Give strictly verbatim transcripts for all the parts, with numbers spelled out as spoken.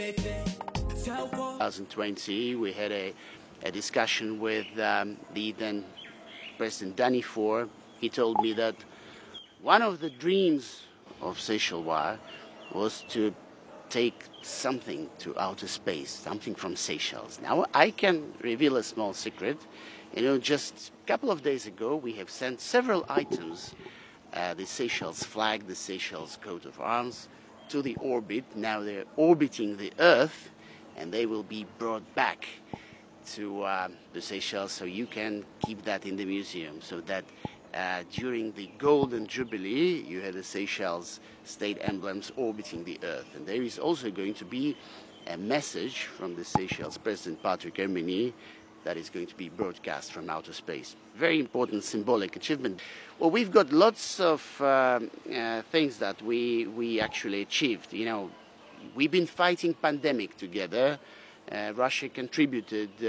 twenty twenty, we had a, a discussion with um, the then President Danifor. He told me that one of the dreams of Seychelles was to take something to outer space, something from Seychelles. Now, I can reveal a small secret. You know, just a couple of days ago, we have sent several items, uh, the Seychelles flag, the Seychelles coat of arms, to the orbit. Now they're orbiting the Earth, and they will be brought back to uh, the Seychelles, so you can keep that in the museum, so that uh, during the Golden Jubilee, you had the Seychelles state emblems orbiting the Earth. And there is also going to be a message from the Seychelles President Patrick Herminy that is going to be broadcast from outer space. Very important symbolic achievement. Well, we've got lots of uh, uh, things that we, we actually achieved. You know, we've been fighting pandemic together. Uh, Russia contributed uh,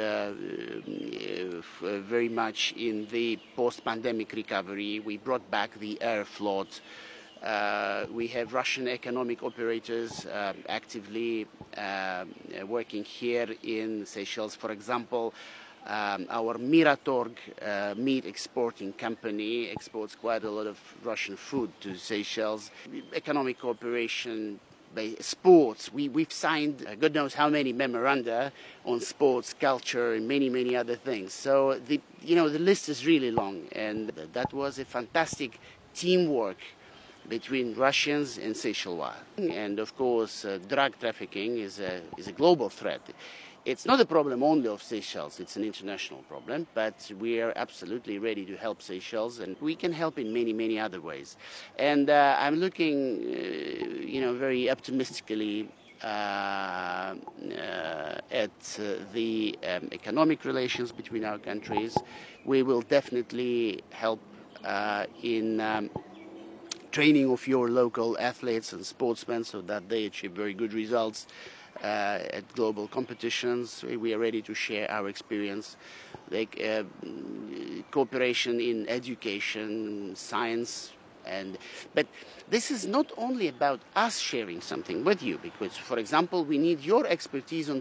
uh, very much in the post-pandemic recovery. We brought back the air float. Uh, we have Russian economic operators uh, actively uh, working here in Seychelles. For example, um, our Miratorg uh, meat exporting company exports quite a lot of Russian food to Seychelles. Economic cooperation, sports, we, we've signed uh, God knows how many memoranda on sports, culture, and many, many other things. So, the, you know, the list is really long, and that was a fantastic teamwork between Russians and Seychelles. And of course, uh, drug trafficking is a, is a global threat. It's not a problem only of Seychelles, it's an international problem, but we are absolutely ready to help Seychelles, and we can help in many, many other ways. And uh, I'm looking, uh, you know, very optimistically uh, uh, at uh, the um, economic relations between our countries. We will definitely help uh, in um, training of your local athletes and sportsmen so that they achieve very good results uh, at global competitions. We are ready to share our experience, like uh, cooperation in education, science, and but this is not only about us sharing something with you, because, for example, we need your expertise on